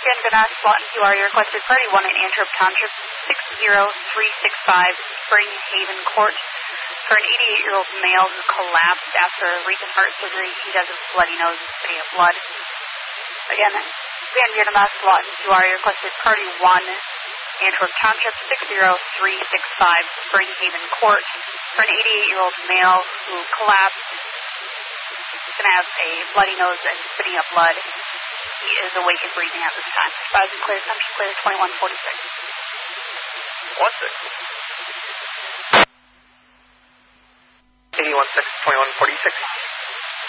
Again, good night, Lawton. You are your requested party 1 in Antwerp Township, 60365 Spring Haven Court. For an 88-year-old male who collapsed after recent heart surgery. He has a bloody nose and spitting up blood. Again, you're Mass Lawton. You are your requested party 1 Antwerp Township, 60365 Spring Haven Court. For an 88-year-old male who collapsed. He's going to have a bloody nose and spitting up blood. He is awake and breathing at this time. Advise and clear. Assumption clear 2146. 81-6, 2146.